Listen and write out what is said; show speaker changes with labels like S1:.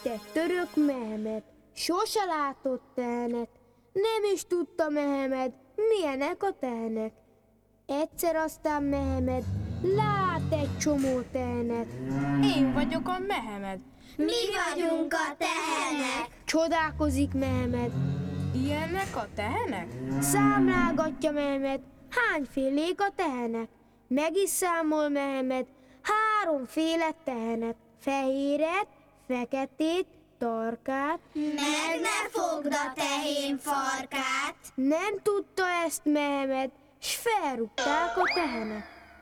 S1: Te török Mehmed, sose látott tehenet, nem is tudta Mehmed, milyenek a tehenek. Egyszer aztán Mehmed lát egy csomó tehenet.
S2: Én vagyok a Mehmed.
S3: Mi vagyunk a tehenek.
S1: Csodálkozik Mehmed,
S2: Ilyenek a tehenek?
S1: számlálgatja Mehmed, hányfélék a tehenek. Meg is számol Mehmed, 3 féle tehenet. Fehéret, feketét, tarkát.
S3: Meg ne fogd a tehén farkát.
S1: Nem tudta ezt Mehmed, s felrúgták a tehenek.